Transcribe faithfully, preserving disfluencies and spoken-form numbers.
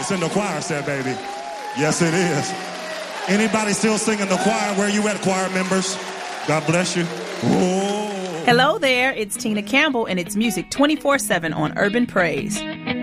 It's in the choir set, baby. Yes, it is. Anybody still singing the choir? Where you at, choir members? God bless you. Whoa. Hello there, it's Tina Campbell, and it's Music twenty-four seven on Urban Praise.